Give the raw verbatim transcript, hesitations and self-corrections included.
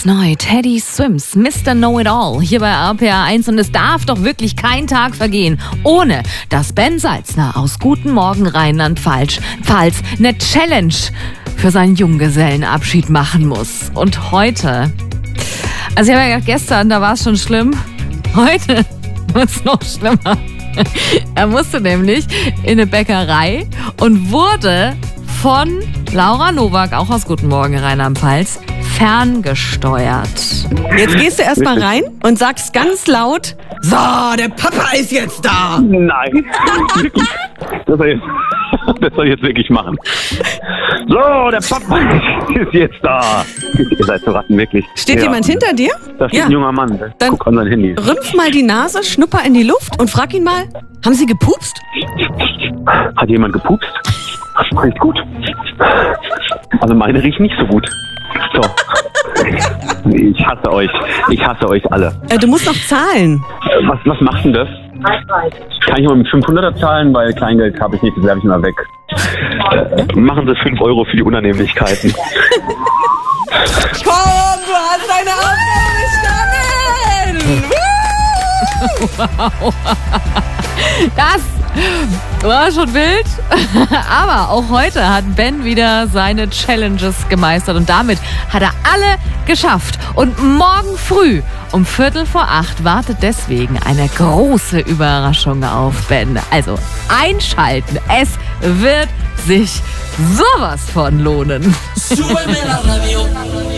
neu. Teddy Swims, Mister Know-It-All, hier bei R P R eins. Und es darf doch wirklich kein Tag vergehen, ohne dass Ben Salzner aus Guten Morgen Rheinland-Pfalz Pfalz eine Challenge für seinen Junggesellenabschied machen muss. Und heute, also ich habe ja gedacht, gestern, da war es schon schlimm. Heute wird es noch schlimmer. Er musste nämlich in eine Bäckerei und wurde von Laura Nowak, auch aus Guten Morgen Rheinland-Pfalz, ferngesteuert. Jetzt gehst du erst mal rein und sagst ganz laut: So, der Papa ist jetzt da. Nein, wirklich. Das soll, jetzt, das soll ich jetzt wirklich machen. So, der Papa ist jetzt da. Ihr seid so Ratten, wirklich. Steht ja. jemand hinter dir? Da steht Ja. ein junger Mann. Der Dann guckt an sein Handy. rümpf mal die Nase, schnupper in die Luft und frag ihn mal: Haben Sie gepupst? Hat jemand gepupst? Das riecht gut. Also meine riecht nicht so gut. So. Ich hasse euch. Ich hasse euch alle. Äh, du musst noch zahlen. Äh, Was, was macht denn das? Kann ich mal mit fünfhunderter zahlen, weil Kleingeld habe ich nicht, das werfe ich mal weg. Äh, machen Sie fünf Euro für die Unannehmlichkeiten. Komm, du hast deine Aufgabe bestanden! Wow. Das war schon wild. Aber auch heute hat Ben wieder seine Challenges gemeistert. Und damit hat er alle geschafft. Und morgen früh um Viertel vor acht wartet deswegen eine große Überraschung auf Ben. Also einschalten. Es wird sich sowas von lohnen. Súbeme la radio.